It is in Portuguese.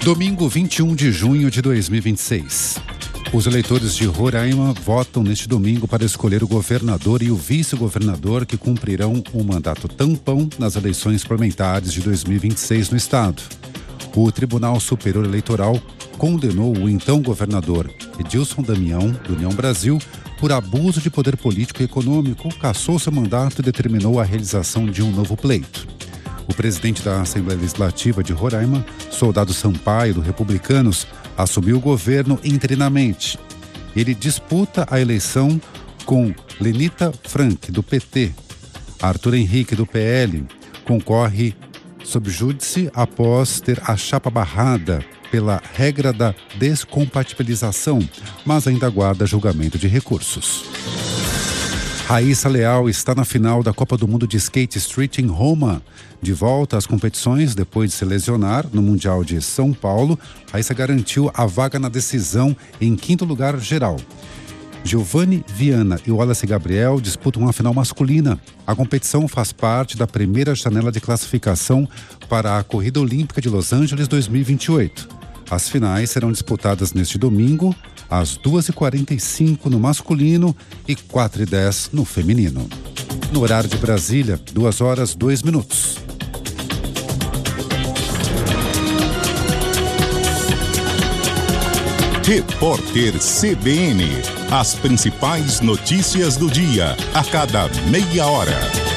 Domingo 21 de junho de 2026. Os eleitores de Roraima votam neste domingo para escolher o governador e o vice-governador que cumprirão um mandato tampão nas eleições parlamentares de 2026 no estado. O Tribunal Superior Eleitoral condenou o então governador Edilson Damião, do União Brasil, por abuso de poder político e econômico, cassou seu mandato e determinou a realização de um novo pleito. O presidente da Assembleia Legislativa de Roraima, Soldado Sampaio, do Republicanos, assumiu o governo interinamente. Ele disputa a eleição com Lenita Frank, do PT. Arthur Henrique, do PL, concorre sob júdice após ter a chapa barrada pela regra da descompatibilização, mas ainda aguarda julgamento de recursos. Raíssa Leal está na final da Copa do Mundo de Skate Street em Roma. De volta às competições, depois de se lesionar no Mundial de São Paulo, Raíssa garantiu a vaga na decisão em quinto lugar geral. Giovanni Viana e Wallace Gabriel disputam a final masculina. A competição faz parte da primeira janela de classificação para a Corrida Olímpica de Los Angeles 2028. As finais serão disputadas neste domingo, às 2h45 no masculino e 4h10 no feminino. No horário de Brasília, 2h02. Repórter CBN. As principais notícias do dia, a cada meia hora.